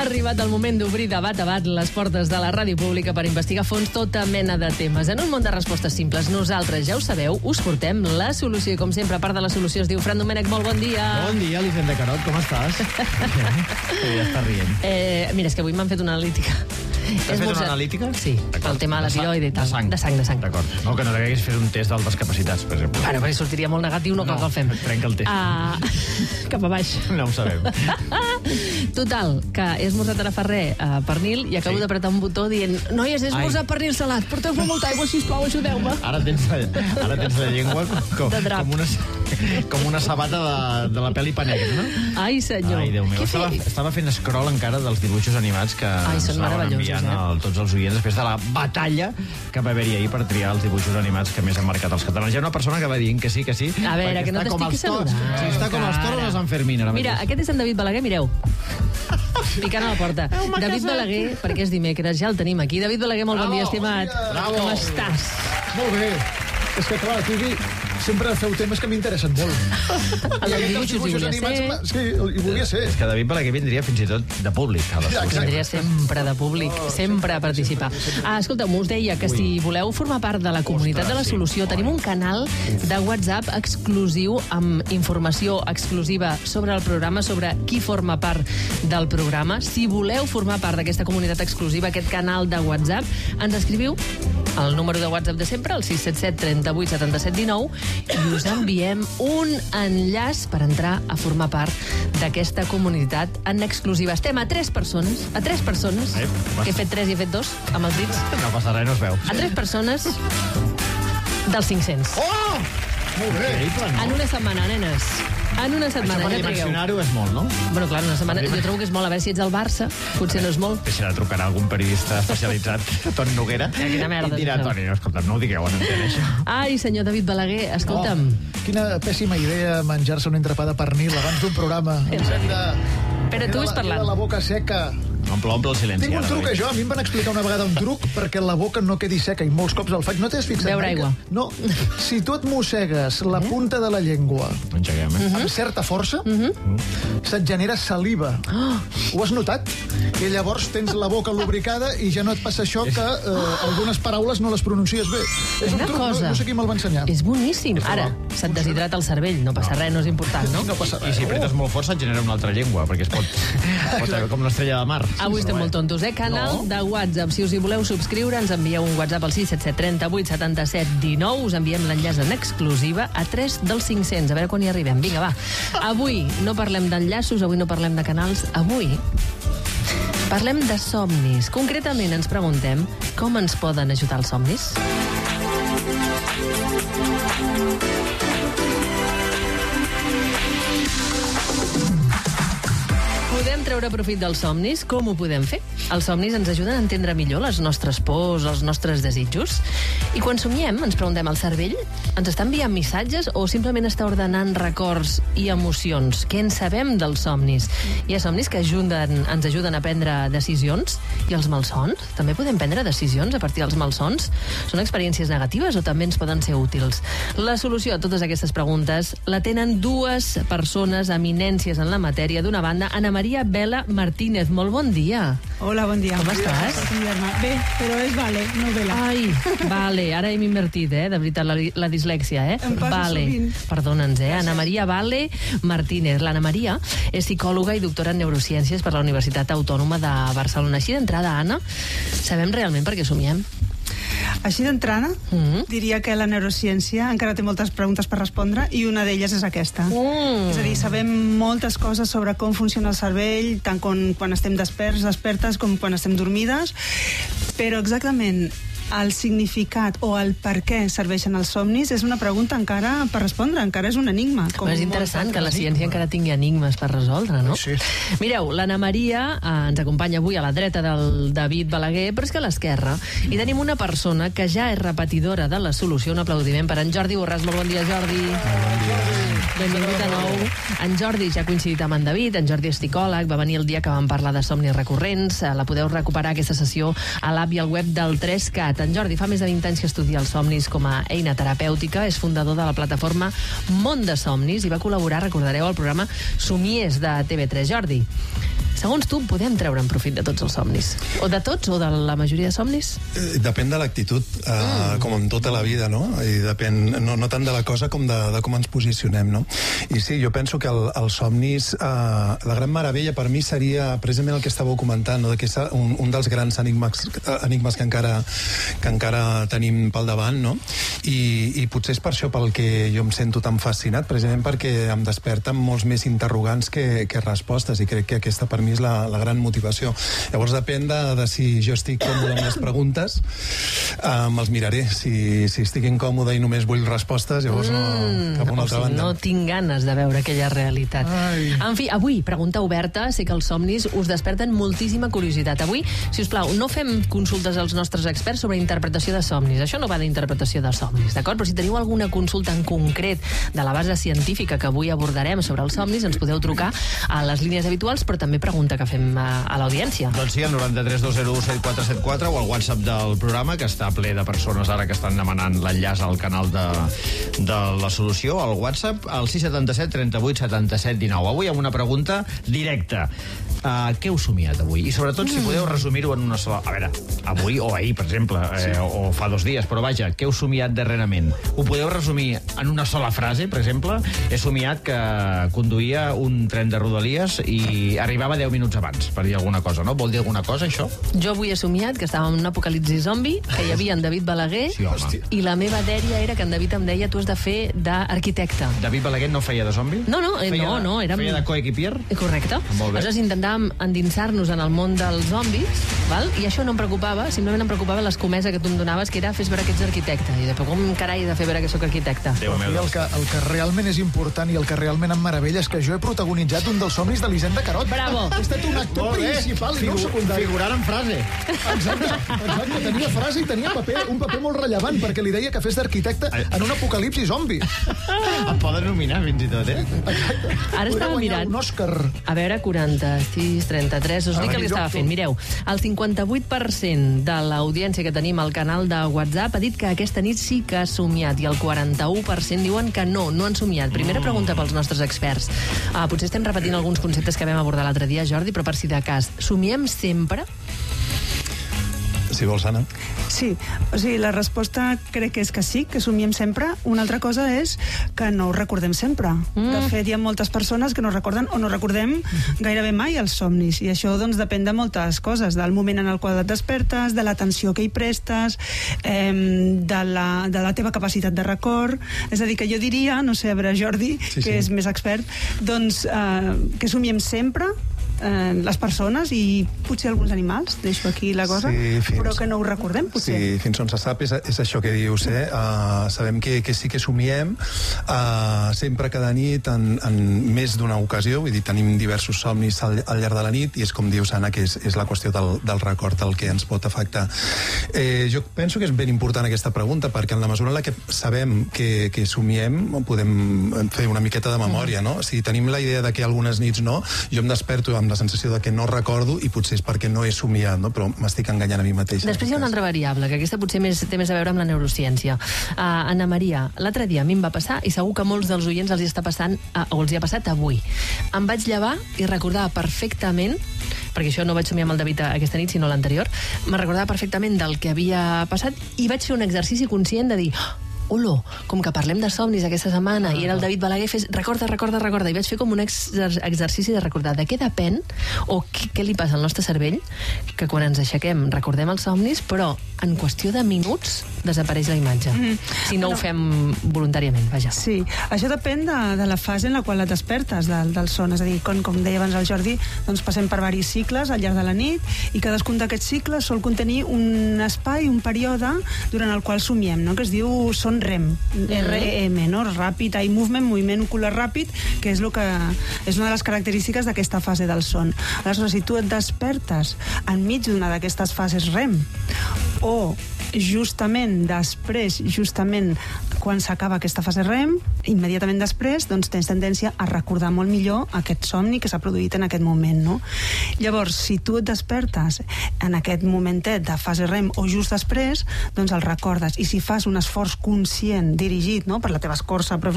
arribat el moment d'obrir de bat a bat les portes de la ràdio pública per investigar a fons tota mena de temes. En un món de respostes simples, nosaltres, ja ho sabeu, us portem la solució. I com sempre, a part de la solució, es diu Fran Domènech. Molt bon dia. Bon dia, Elisenda Carot, com estàs? Ja està rient. Mira, és que avui m'han fet una analítica. T'has fet una analítica? Sí, pel tema de la tiroide i tal. De sang. D'acord. No, que no t'hagués fet un test d'altes capacitats, per exemple. Bueno, perquè sortiria molt negatiu, no cal que el fem. Trenca el test. Cap a baix. No ho sabem. Total, que he esmorzat ara fa res pernil i acabo d'apretar un botó dient noies, he esmorzat pernil salat, porteu-me molta aigua, sisplau, ajudeu-me. Ara tens la llengua com una sabata de la peli Panegra, no? Ai, senyor. Ai, Déu meu. Estava fent scroll encara dels dibuixos animats que ens anaven enviant tots els oients després de la batalla que va haver-hi ahir per triar els dibuixos animats que més han marcat els catalans. Hi ha una persona que va dient que sí. A veure, que no t'estic saludant. Sí, està com els toros de Sant Fermín. Mira, aquest és en David Balaguer, mireu. Picant a la porta. David Balaguer, perquè és dimecres, ja el tenim aquí. David Balaguer, molt bon dia, estimat. Bravo. Com estàs? Molt bé. És que, clar, tu sempre feu temes que m'interessen molt. Els dibuixos animats, sí, hi volia ser. És que David Balaguer vindria fins i tot de públic. Vindria sempre de públic, sempre a participar. Escolta'm, us deia que si voleu formar part de la comunitat de la solució, tenim un canal de WhatsApp exclusiu amb informació exclusiva sobre el programa, sobre qui forma part del programa. Si voleu formar part d'aquesta comunitat exclusiva, aquest canal de WhatsApp, ens escriviu el número de WhatsApp de sempre, el 677 38 77 19, i us enviem un enllaç per entrar a formar part d'aquesta comunitat en exclusiva. Estem a 3 persones, que he fet 3 i he fet 2 amb els dits. No passa res, no es veu. A 3 persones dels 500. Oh! Molt bé. En una setmana, nenes. En una setmana, ja trigueu. Això per dimensionar-ho és molt, no? Bueno, clar, una setmana. Jo trobo que és molt. A veure si ets al Barça, potser no és molt. Si ha de trucar a algun periodista especialitzat, Toni Noguera, quina merda, i dirà, Toni, no, escolta'm, no ho digueu, no entenc això. Ai, senyor David Balaguer, escolta'm. Quina pèssima idea menjar-se una entrepà de pernil abans d'un programa. Però tu has parlat. La boca seca. Omple el silenci. Tinc un truc, això. A mi em van explicar una vegada un truc perquè la boca no quedi seca i molts cops el faig. No t'has fixat? Beure aigua. No. Si tu et mossegues la punta de la llengua amb certa força, se't genera saliva. Ho has notat? I llavors tens la boca lubricada i ja no et passa això que algunes paraules no les pronuncies bé. És un truc, no sé qui me'l va ensenyar. És boníssim. Ara, se't deshidrata el cervell. No passa res, no és important, no? No passa res. I si apretes molt fort se't genera una altra llengua, perquè es pot com l'estrella de mar. Avui estem molt tontos, Canal de WhatsApp. Si us hi voleu subscriure, ens envieu un WhatsApp al 677 38 77 19. Us enviem l'enllaç en exclusiva a 3 dels 500. A veure quan hi arribem. Vinga, va. Avui no parlem d'enllaços, avui no parlem de canals. Avui parlem de somnis. Concretament ens preguntem com ens poden ajudar els somnis. Podem treure profit dels somnis? Com ho podem fer? Els somnis ens ajuden a entendre millor les nostres pors, els nostres desitjos. I quan somiem, ens preguntem, el cervell ens està enviant missatges o simplement està ordenant records i emocions? Què en sabem dels somnis? Hi ha somnis que ens ajuden a prendre decisions? I els malsons? També podem prendre decisions a partir dels malsons? Són experiències negatives o també ens poden ser útils? La solució a totes aquestes preguntes la tenen 2 persones, eminències en la matèria. D'una banda, Ana Maria Vela Martínez. Molt bon dia. Hola, bon dia. Com estàs? Bé, però és Vale, no Vela. Ai, vale, ara hem invertit, de veritat, la dislèxia, Em passa sovint. Perdona'ns, Ana Maria Vale Martínez. L'Anna Maria és psicòloga i doctora en neurociències per la Universitat Autònoma de Barcelona. Així d'entrada, Anna, sabem realment per què somiem? Així d'entrada, diria que la neurociència encara té moltes preguntes per respondre i una d'elles és aquesta. És a dir, sabem moltes coses sobre com funciona el cervell, tant quan estem despertes com quan estem dormides, però exactament el significat o el per què serveixen els somnis és una pregunta encara per respondre, encara és un enigma. Però és interessant que la ciència encara tingui enigmes per resoldre, no? Sí. Mireu, l'Anna Maria ens acompanya avui a la dreta del David Balaguer, però és que a l'esquerra hi tenim una persona que ja és repetidora de la solució. Un aplaudiment per en Jordi Borràs. Molt bon dia, Jordi. Benvingut de nou. En Jordi ja ha coincidit amb en David. En Jordi és psicòleg, va venir el dia que vam parlar de somnis recurrents. La podeu recuperar, aquesta sessió, a l'app i al web del 3CAT. En Jordi fa més de 20 anys que estudia els somnis com a eina terapèutica. És fundador de la plataforma Món de Somnis i va col·laborar, recordareu, al programa Somies de TV3. Jordi, Segons tu, podem treure'n profit de tots els somnis? O de tots, o de la majoria de somnis? Depèn de l'actitud, com en tota la vida, no? I depèn no tant de la cosa com de com ens posicionem, no? I sí, jo penso que els somnis, la gran meravella per mi seria precisament el que estàveu comentant, no? Que és un dels grans enigmes que encara tenim pel davant, no? I potser és per això pel que jo em sento tan fascinat, precisament perquè em desperta molts més interrogants que respostes, i crec que aquesta per mi és la gran motivació. Llavors depèn de si jo estic còmode amb les preguntes, me'ls miraré. Si estic incòmode i només vull respostes, llavors no, cap a una altra banda. No tinc ganes de veure aquella realitat. Ai. En fi, avui, pregunta oberta, sé que els somnis us desperten moltíssima curiositat. Avui, si us plau, no fem consultes als nostres experts sobre interpretació de somnis. Això no va d'interpretació de somnis, d'acord? Però si teniu alguna consulta en concret de la base científica que avui abordarem sobre els somnis, ens podeu trucar a les línies habituals, però també pregunta que fem a l'audiència. Doncs sí, al 93 201 7474 o al WhatsApp del programa, que està ple de persones ara que estan demanant l'enllaç al canal de la solució, al WhatsApp, al 677 38 77 19. Avui amb una pregunta directa. Què heu somiat avui? I sobretot, si podeu resumir-ho en una sola... A veure, avui o ahir, per exemple, o fa 2 dies, però vaja, què heu somiat darrerament? Ho podeu resumir en una sola frase, per exemple? He somiat que conduïa un tren de Rodalies i arribava 10 minuts abans, per dir alguna cosa, no? Vol dir alguna cosa, això? Jo avui he somiat que estàvem en un apocalipsi zombi, que hi havia en David Balaguer, Sí, home. i la meva dèria era que en David em deia tu has de fer d'arquitecte. David Balaguer no feia de zombi? No, érem... Feia de coequipier? Correcte. Molt bé. Aleshores intentàvem endinsar-nos en el món dels zombis, val? I això no em preocupava, simplement em preocupava l'escomesa que tu em donaves, que era fes veure que ets arquitecte. I després, com carai he de fer veure que sóc arquitecte? Déu meu. I el que realment és important i el que realment em meravella és que jo he protagonitzat un dels somnis de l'Hisenda Carot. Bravo. He estat un actor Molt bé. principal i no secundari. Figurant en frase. Exacte, tenia frase i tenia un paper molt rellevant, perquè li deia que fes d'arquitecte en un apocalipsi zombi. Em poden nominar, fins i tot, Ara Podrà estava guanyar mirant. un Òscar. A veure, 46, 33, us dic el que estava fent. Mireu, el 58% de l'audiència que tenim al canal de WhatsApp ha dit que aquesta nit sí que ha somiat i el 41% diuen que no han somiat. Primera pregunta pels nostres experts. Potser estem repetint alguns conceptes que vam abordar l'altre dia, Jordi, però per si de cas, somiem sempre? Si vols, Anna. Sí, o sigui, la resposta crec que és que sí, que somiem sempre. Una altra cosa és que no ho recordem sempre. De fet, hi ha moltes persones que no recorden o no recordem gairebé mai els somnis, i això doncs depèn de moltes coses, del moment en el qual et despertes, de l'atenció que hi prestes, de la teva capacitat de record. És a dir, que jo diria, no sé, a veure, Jordi, que és més expert, doncs que somiem sempre les persones i potser alguns animals, deixo aquí la cosa, però que no ho recordem, potser. Sí, fins on se sap és això que dius, sabem que sí que somiem sempre, cada nit, en més d'una ocasió, vull dir, tenim diversos somnis al llarg de la nit, i és com dius, Anna, que és la qüestió del record el que ens pot afectar. Jo penso que és ben important aquesta pregunta, perquè en la mesura en la que sabem que somiem, podem fer una miqueta de memòria, no? Si tenim la idea de que algunes nits no, jo em desperto amb la sensació de que no recordo, i potser és perquè no he somiat, no? Però m'estic enganyant a mi mateix. Després hi ha una altra variable, que aquesta potser té més a veure amb la neurociència. Anna Maria, l'altre dia a mi em va passar, i segur que a molts dels oients els hi està passant, o els hi ha passat avui. Em vaig llevar i recordava perfectament, perquè això no vaig somiar amb el David aquesta nit, sinó l'anterior, me recordava perfectament del que havia passat, i vaig fer un exercici conscient de dir... Olo, com que parlem de somnis aquesta setmana i era el David Balaguer, fes recorda, i vaig fer com un exercici de recordar de què depèn o què li passa al nostre cervell, que quan ens aixequem recordem els somnis, però en qüestió de minuts desapareix la imatge. Si no ho fem voluntàriament, vaja. Sí, això depèn de la fase en la qual et despertes del son. És a dir, com deia abans el Jordi, doncs passem per diversos cicles al llarg de la nit, i cadascun d'aquests cicles sol contenir un espai, un període durant el qual somiem, no? Que es diu son REM, REM, no? Rapid Eye Movement, moviment ocular ràpid, que és una de les característiques d'aquesta fase del son. Aleshores, si tu et despertes enmig d'una d'aquestes fases REM, o justament quan s'acaba aquesta fase REM, immediatament després, doncs tens tendència a recordar molt millor aquest somni que s'ha produït en aquest moment, no? Llavors, si tu et despertes en aquest momentet de fase REM o just després, doncs el recordes, i si fas un esforç conscient, dirigit, no?, per la teva escorça